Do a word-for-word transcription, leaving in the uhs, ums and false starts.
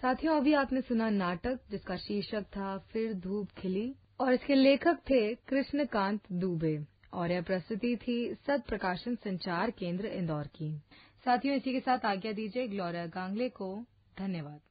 साथियों, अभी आपने सुना नाटक जिसका शीर्षक था फिर धूप खिली और इसके लेखक थे कृष्णकांत दुबे और यह प्रस्तुति थी सत प्रकाशन संचार केंद्र इंदौर की। साथियों, इसी के साथ आज्ञा दीजिए ग्लोरिया गांगले को। धन्यवाद।